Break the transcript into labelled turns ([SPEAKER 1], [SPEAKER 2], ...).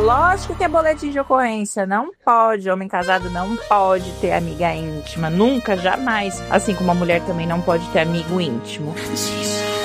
[SPEAKER 1] Lógico que é boletim de ocorrência. Não pode, homem casado não pode ter amiga íntima. Nunca, jamais. Assim como a mulher também não pode ter amigo íntimo.